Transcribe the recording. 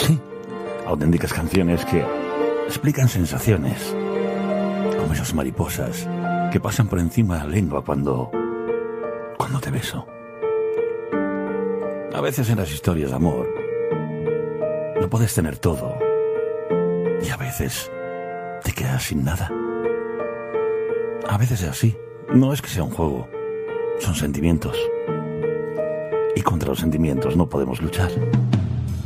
Sí, auténticas canciones que explican sensaciones, como esas mariposas que pasan por encima de la lengua cuando te beso. A veces en las historias de amor no puedes tener todo y a veces te quedas sin nada. A veces es así. No es que sea un juego, son sentimientos. Y contra los sentimientos no podemos luchar.